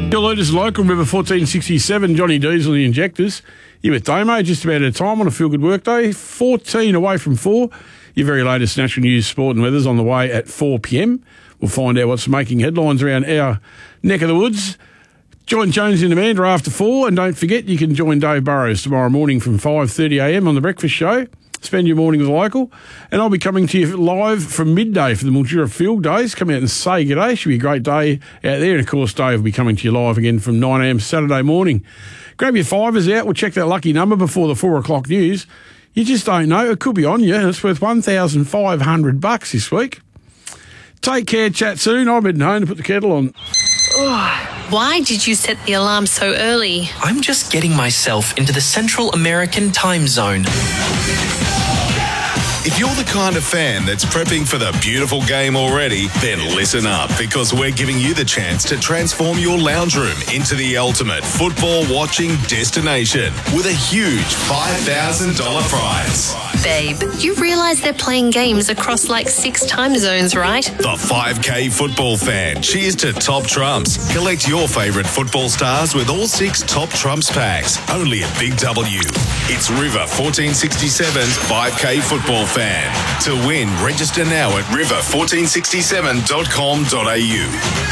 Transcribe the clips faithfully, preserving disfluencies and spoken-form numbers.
Your leaders local, River fourteen sixty-seven, Johnny Diesel, the Injectors. You with Damo, just about out of time on a feel-good workday. fourteen away from four. Your very latest national news, sport and weather's on the way at four p.m. We'll find out what's making headlines around our neck of the woods. Join Jones and Amanda after four, and don't forget you can join Dave Burrows tomorrow morning from five thirty a.m. on The Breakfast Show. Spend your morning with the local. And I'll be coming to you live from midday for the Mildura Field Days. Come out and say good day. Should be a great day out there. And, of course, Dave will be coming to you live again from nine a.m. Saturday morning. Grab your fivers out. We'll check that lucky number before the four o'clock news. You just don't know. It could be on you. And it's worth one thousand five hundred bucks this week. Take care. Chat soon. I'm heading home to put the kettle on. Why did you set the alarm so early? I'm just getting myself into the Central American time zone. If you're the kind of fan that's prepping for the beautiful game already, then listen up, because we're giving you the chance to transform your lounge room into the ultimate football watching destination with a huge five thousand dollars prize. Babe, you realise they're playing games across like six time zones, right? The five K football fan. Cheers to Top Trumps. Collect your favourite football stars with all six Top Trumps packs. Only at Big W. It's River fourteen sixty-seven's five K football fan. To win, register now at river fourteen sixty-seven dot com dot a u.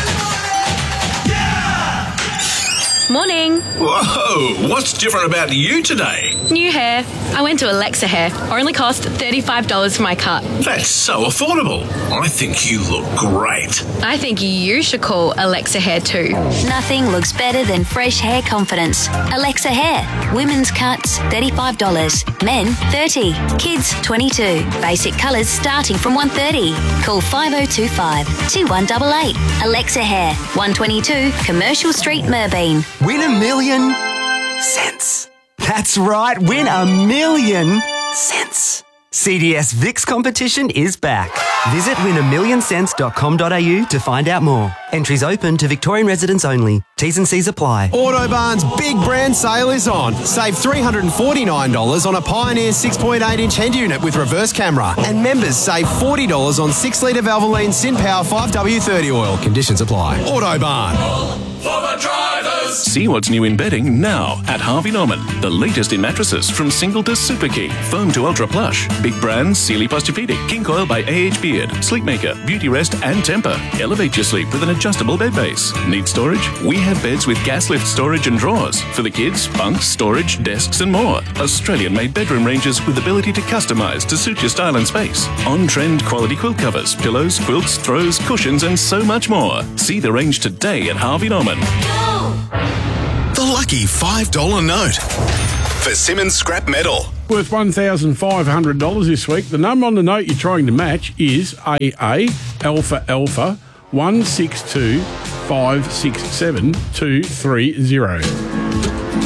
Morning. Whoa, what's different about you today? New hair. I went to Alexa Hair. Only cost thirty-five dollars for my cut. That's so affordable. I think you look great. I think you should call Alexa Hair too. Nothing looks better than fresh hair confidence. Alexa Hair. Women's cuts, thirty-five dollars. Men, thirty dollars. Kids, twenty-two dollars. Basic colours starting from one hundred thirty dollars. Call five oh two five, two one eight eight. Alexa Hair. one twenty-two Commercial Street, Merbeen. Win a million cents. That's right, win a million cents. C D S Vix competition is back. Visit win a million cents dot com dot a u to find out more. Entries open to Victorian residents only. T's and C's apply. Autobarn's big brand sale is on. Save three hundred forty-nine dollars on a Pioneer six point eight inch head unit with reverse camera. And members save forty dollars on six litre Valvoline SynPower five W thirty oil. Conditions apply. Autobarn. For the drivers! See what's new in bedding now at Harvey Norman. The latest in mattresses from single to super king, foam to ultra plush. Big brands Sealy Posturepedic, King Coil by A H Beard, Sleepmaker, Beauty Rest and Temper. Elevate your sleep with an adjustable bed base. Need storage? We have beds with gas lift storage and drawers. For the kids, bunks, storage, desks and more. Australian-made bedroom ranges with ability to customise to suit your style and space. On-trend quality quilt covers, pillows, quilts, throws, cushions and so much more. See the range today at Harvey Norman. The lucky five dollar note for Simmons Scrap Metal. Worth one thousand five hundred dollars this week. The number on the note you're trying to match is A A Alpha Alpha one six two five six seven two three zero.